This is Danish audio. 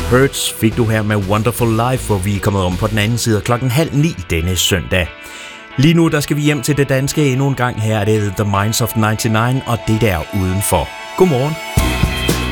Hurts fik du her med Wonderful Life, hvor vi er kommet om på den anden side klokken 8:30 denne søndag. Lige nu der skal vi hjem til det danske endnu en gang. Her er det The Minds of 99 og det der udenfor. Godmorgen.